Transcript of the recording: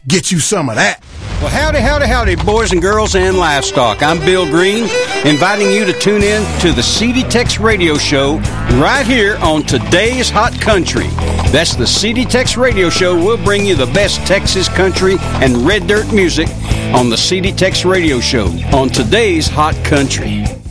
get you some of that. Well, howdy, boys and girls and livestock. I'm Bill Green, inviting you to tune in to the CD Tex Radio Show right here on Today's Hot Country. That's the CD Tex Radio Show. We'll bring you the best Texas country and red dirt music on the CD Tex Radio Show on Today's Hot Country.